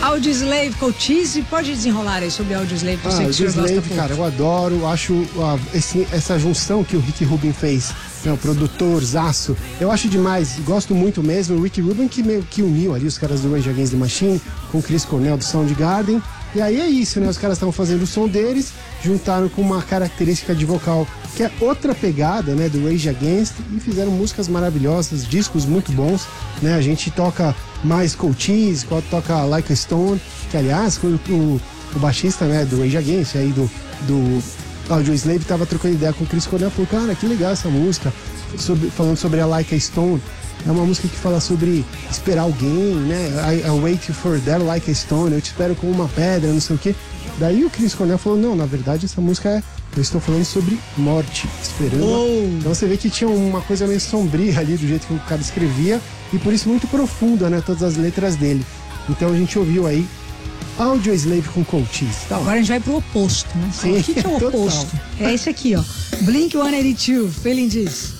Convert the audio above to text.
Audioslave, Cochise, pode desenrolar aí sobre Audioslave, que eu sei que o senhor gosta muito. Cara, eu adoro, acho essa junção que o Rick Rubin fez, né, o produtor, zaço, eu acho demais, gosto muito mesmo. O Rick Rubin que meio que uniu ali os caras do Rage Against the Machine com o Chris Cornell do Soundgarden, e aí é isso, né, os caras estavam fazendo o som deles, juntaram com uma característica de vocal que é outra pegada, né, do Rage Against, e fizeram músicas maravilhosas, discos muito bons, né, a gente toca mais Cochise, toca Like a Stone, que aliás, o baixista, né, do Rage Against, aí do Audioslave, tava trocando ideia com o Chris Cornell, falou, cara, que legal essa música, falando sobre a Like a Stone, é uma música que fala sobre esperar alguém, né, I wait for that like a stone, eu te espero como uma pedra, não sei o que. Daí o Chris Cornell falou, não, na verdade essa música eu estou falando sobre morte, esperando. Então você vê que tinha uma coisa meio sombria ali do jeito que o cara escrevia, e por isso muito profunda, né, todas as letras dele. Então a gente ouviu aí Audioslave com Cochise. Tá. Agora a gente vai pro oposto, né? Sim, o que é o oposto? É esse aqui, ó. Blink-182, Feeling This.